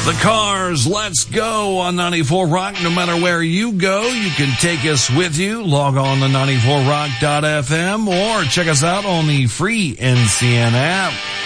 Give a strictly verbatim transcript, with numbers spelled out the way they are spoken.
The Cars, let's go on ninety-four Rock. No matter where you go, you can take us with you. Log on to ninety-four rock dot f m or check us out on the free N C N app.